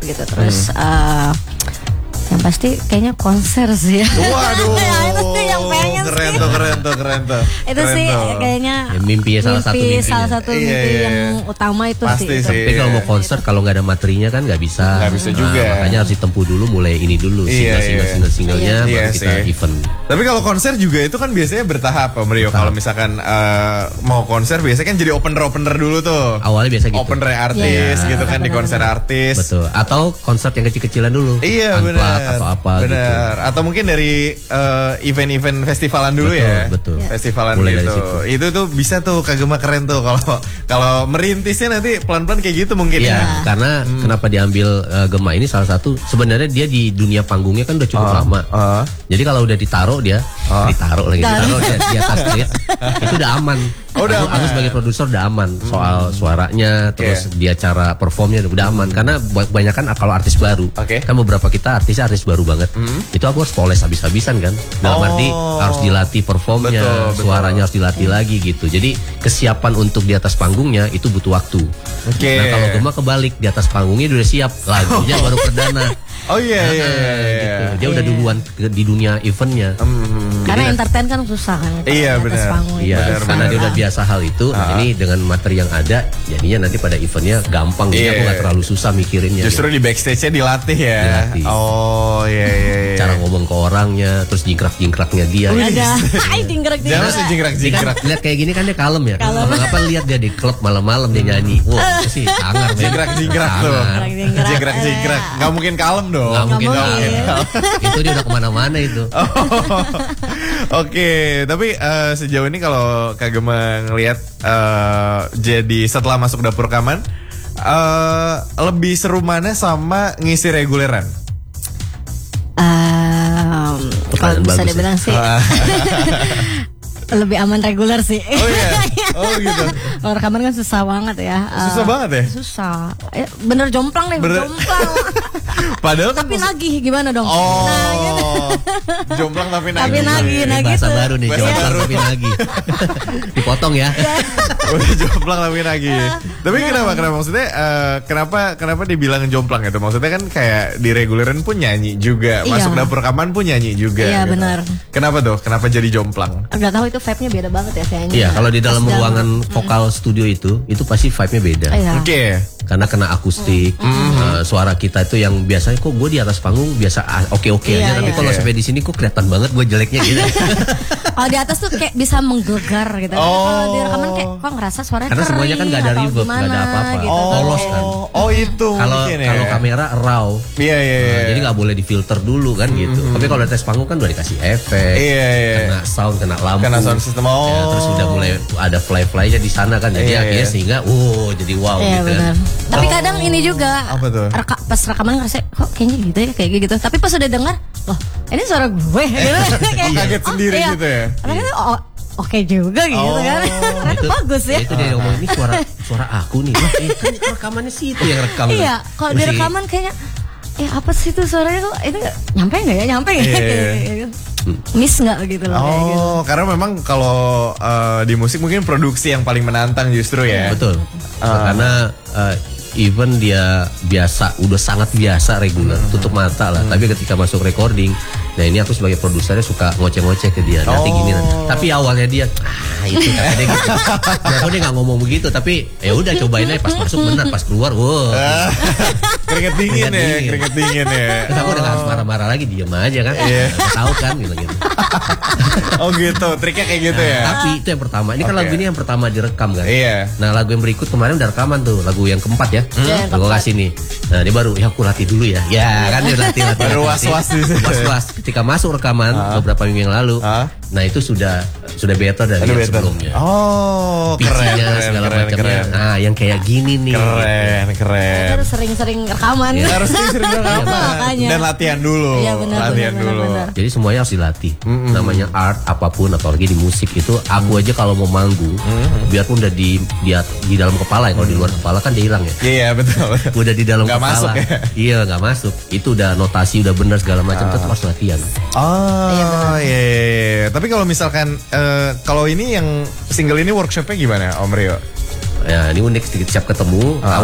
gitu. Terus yang pasti kayaknya konser sih ya. Waduh. Ya, itu sih yang pengen keren sih. Keren tuh. Itu sih kayaknya ya, mimpi salah satu mimpi yang utama itu pasti sih. sih. Tapi kalau mau konser kalau nggak ada materinya kan nggak bisa. Nggak bisa juga. Makanya harus ditempuh dulu, mulai ini dulu single-singlenya baru kita event. Tapi kalau konser juga itu kan biasanya bertahap, Om Rio. Kalau misalkan mau konser biasanya kan jadi opener dulu tuh. Awalnya biasa gitu. Opener artis gitu kan di konser artis. Betul. Atau konser yang kecil-kecilan dulu. Iya benar. Atau apa benar. gitu. Atau mungkin dari event-event festivalan dulu ya. Betul. Festivalan Mulai gitu. dari situ. Itu tuh bisa tuh Kagema keren tuh kalau merintisnya nanti pelan-pelan kayak gitu mungkin ya. Karena kenapa diambil Gema ini salah satu sebenarnya dia di dunia panggungnya kan udah cukup lama. Jadi kalau udah ditaruh dia ditaruh dia di atas stage itu udah aman. Aku sebagai produser udah aman soal suaranya, terus dia cara performnya udah aman karena banyak kan kalau artis baru kan beberapa kita artis baru banget itu aku harus poles habis-habisan kan dalam arti harus dilatih performnya, suaranya harus dilatih lagi gitu. Jadi kesiapan untuk di atas panggungnya itu butuh waktu. Nah kalau Gema kebalik, di atas panggungnya udah siap, lagunya baru perdana. Gitu. Dia udah duluan di dunia eventnya. Karena entertain kan susah kan. Iya benar. Karena dia udah biasa hal itu. Ini dengan materi yang ada, jadinya nanti pada eventnya gampang. Jadi aku nggak terlalu susah mikirinnya. Justru di backstage-nya dilatih ya. Dilatih. Oh iya. Cara ngomong ke orangnya, terus jingkrak-jingkraknya dia. Ada. Jangan sih jingkrak-jingkrak. Lihat kayak gini kan dia kalem ya. Kapan lihat dia di klub malam-malam dia nyanyi. Wah, itu sih sangar. Jingkrak-jingkrak tuh. Jingkrak-jingkrak. Gak mungkin kalem dong. Gak mungkin. Itu dia udah kemana-mana itu. Oke, tapi sejauh ini kalau Kagema ngelihat jadi setelah masuk dapur rekaman lebih seru mana sama ngisi reguleran? Kalau bisa dibilang sih lebih aman reguler sih. Oh iya. Oh gitu. Kalau rekaman kan susah banget ya. Susah banget ya? Susah. Bener jomplang deh, jomplang. Padahal kan tapi nagih gimana dong? Oh. Nah, gitu. Jomplang tapi nagih. Tapi nagih Bahasa gitu. baru nih, jomplang tapi nagih. Dipotong ya. Udah jomplang tapi nagih. Tapi kenapa maksudnya kenapa dibilang jomplang itu? Maksudnya kan kayak di reguleran pun nyanyi juga, masuk dapur rekaman pun nyanyi juga. Iya gitu. benar. Kenapa tuh? Kenapa jadi jomplang? Enggak tahu itu vibe-nya beda banget ya kayaknya. Iya, kalau di dalam ruangan vokal studio itu pasti vibe-nya beda. Oke. Karena kena akustik, suara kita itu yang biasanya kok gue di atas panggung biasa oke aja, tapi kalau sampai di sini kok kelihatan banget gue jeleknya gitu. Kalau di atas tuh kayak bisa menggelegar gitu. Kalau di rekaman kayak kok ngerasa suaranya karena semuanya kan nggak ada reverb, nggak ada apa-apa, gitu. polos kan. Oh itu. Kalau kamera raw, iya. Jadi nggak boleh difilter dulu kan gitu. Tapi kalau di atas panggung kan udah dikasih efek, kena sound, kena lampu, kena sound system. Terus udah mulai ada fly-flynya di sana kan, jadi akhirnya sehingga jadi wow gitu. Benar. Tapi kadang ini juga apa tuh? Pas rekaman ngerasa kok kayaknya gitu ya kayak gitu. Tapi pas udah dengar, loh ini suara gue gitu. Kaget sendiri gitu ya. Karena oke juga gitu kan. Karena itu bagus ya. Itu dia ngomong ini suara aku nih. Wah, kan rekamannya sih itu yang rekam. Iya, kalau di rekaman kayaknya apa sih itu suaranya kok itu nyampe nggak ya? Miss nggak gitu loh. Gitu. Karena memang kalau di musik mungkin produksi yang paling menantang justru ya. Betul. Karena even dia udah sangat biasa reguler, tutup mata lah. Tapi ketika masuk recording, nah ini aku sebagai produsernya suka ngoceh-ngoceh ke dia. Nanti gini, tapi awalnya dia, itu kata dia gitu. Aku dia nggak ngomong begitu, tapi ya udah cobain aja. Pas masuk benar, pas keluar, keringet dingin ya. Terus aku udah nggak harus marah-marah lagi, diem aja kan. Tahu kan gitu. Oh gitu, triknya kayak gitu ya. Tapi itu yang pertama. Ini kan lagu ini yang pertama direkam kan. Iya. Nah lagu yang berikut kemarin udah rekaman tuh, lagu yang keempat ya. Gue kasih nih. Nah dia baru aku latih dulu ya. Ya kan dia latih. Baru was-was. Ketika masuk rekaman beberapa minggu yang lalu. Nah itu sudah better dari yang sebelumnya. Oh keren segala macamnya. Nah yang kayak gini nih. Keren. Harus sering-sering rekaman. Harus sering rekaman. Dan latihan dulu. Iya benar. Jadi semuanya harus dilatih. Namanya art apapun, apalagi di musik itu. Aku aja kalau mau manggung, biarpun udah di dalam kepala ya. Kalau di luar kepala kan dia hilang ya. Iya betul. Udah di dalam kepala. Gak masuk ya? Iya gak masuk. Itu udah notasi udah benar segala macam. Tetap harus latihan. Iya. Tapi kalau misalkan kalau ini yang single ini workshopnya gimana Om Rio? Ya ini unik sedikit siap ketemu.